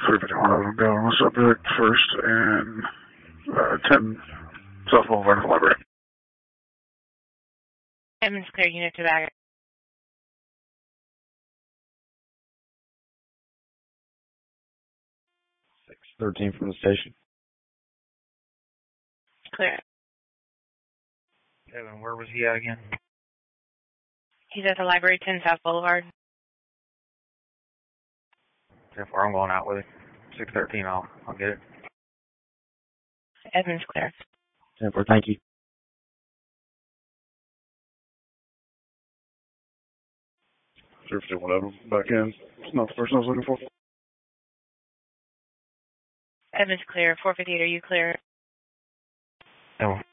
351 go on the subject first and 10 South Boulevard in the library. Edmonds clear, unit to back. 613 from the station. Clear. Kevin, where was he at again? He's at the library, 10 South Boulevard. How far I'm going out with it. 613, I'll get it. Edmonds clear. 10-4, thank you. Whatever, back in. It's not the person I was looking for. Edmonds clear. 458, are you clear? No.